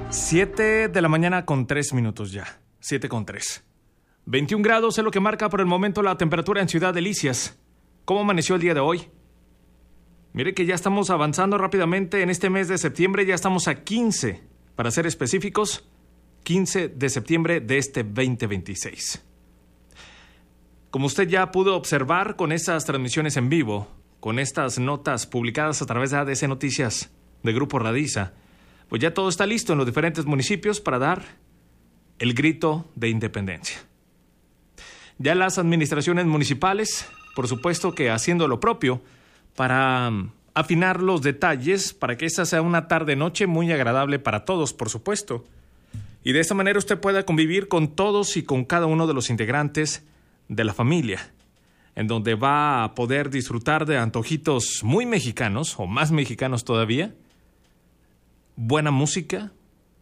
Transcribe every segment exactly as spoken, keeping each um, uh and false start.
Siete de la mañana con tres minutos ya. Siete con tres. veintiún grados es lo que marca por el momento la temperatura en Ciudad Delicias. ¿Cómo amaneció el día de hoy? Mire que ya estamos avanzando rápidamente en este mes de septiembre. Ya estamos a quince, para ser específicos, quince de septiembre de este veinte veintiséis. Como usted ya pudo observar con estas transmisiones en vivo, con estas notas publicadas a través de A D C Noticias de Grupo Radiza, pues ya todo está listo en los diferentes municipios para dar el grito de independencia. Ya las administraciones municipales, por supuesto que haciendo lo propio para afinar los detalles, para que esta sea una tarde-noche muy agradable para todos, por supuesto. Y de esta manera usted pueda convivir con todos y con cada uno de los integrantes de la familia, en donde va a poder disfrutar de antojitos muy mexicanos, o más mexicanos todavía, buena música,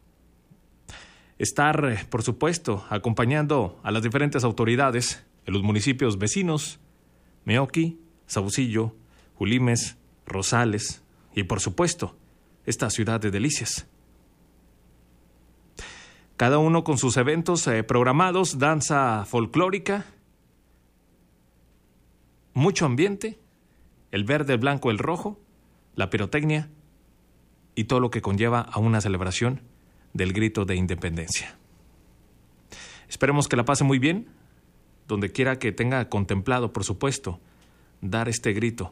estar, por supuesto, acompañando a las diferentes autoridades en los municipios vecinos, Meoqui, Saucillo, Julimes, Rosales y, por supuesto, esta ciudad de delicias. Cada uno con sus eventos eh, programados, danza folclórica, mucho ambiente, el verde, el blanco, el rojo, la pirotecnia y todo lo que conlleva a una celebración del grito de independencia. Esperemos que la pase muy bien, donde quiera que tenga contemplado, por supuesto, dar este grito.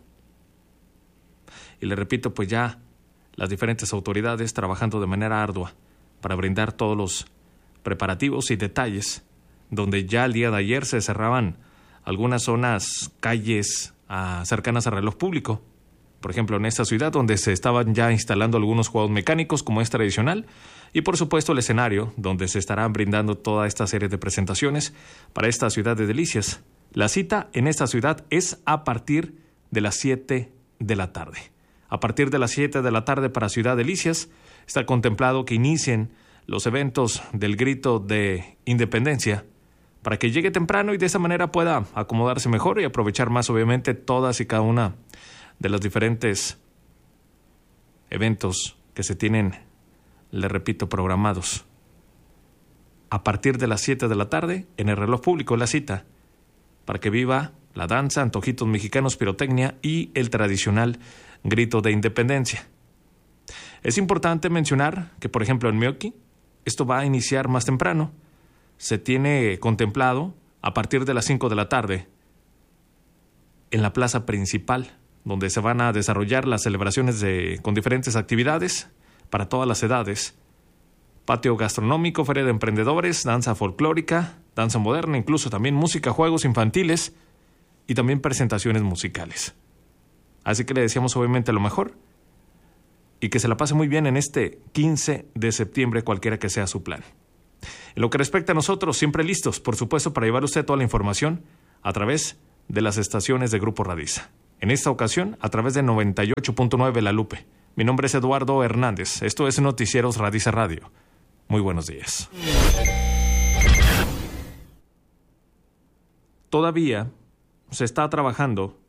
Y le repito, pues ya las diferentes autoridades trabajando de manera ardua para brindar todos los preparativos y detalles, donde ya el día de ayer se cerraban algunas zonas, calles ah, cercanas al reloj público. Por ejemplo, en esta ciudad donde se estaban ya instalando algunos juegos mecánicos como es tradicional, y por supuesto el escenario donde se estarán brindando toda esta serie de presentaciones para esta ciudad de delicias. La cita en esta ciudad es a partir de las siete de la tarde. A partir de las siete de la tarde para Ciudad Delicias está contemplado que inicien los eventos del grito de independencia para que llegue temprano y de esa manera pueda acomodarse mejor y aprovechar más, obviamente, todas y cada una de los diferentes eventos que se tienen, le repito, programados. A partir de las siete de la tarde, en el reloj público, la cita, para que viva la danza, antojitos mexicanos, pirotecnia y el tradicional grito de independencia. Es importante mencionar que, por ejemplo, en Meoqui, esto va a iniciar más temprano. Se tiene contemplado a partir de las cinco de la tarde en la plaza principal, donde se van a desarrollar las celebraciones de, con diferentes actividades para todas las edades. Patio gastronómico, feria de emprendedores, danza folclórica, danza moderna, incluso también música, juegos infantiles y también presentaciones musicales. Así que le deseamos obviamente lo mejor y que se la pase muy bien en este quince de septiembre, cualquiera que sea su plan. En lo que respecta a nosotros, siempre listos, por supuesto, para llevar usted toda la información a través de las estaciones de Grupo Radiza. En esta ocasión, a través de noventa y ocho punto nueve La Lupe. Mi nombre es Eduardo Hernández. Esto es Noticieros Radiza Radio. Muy buenos días. Todavía se está trabajando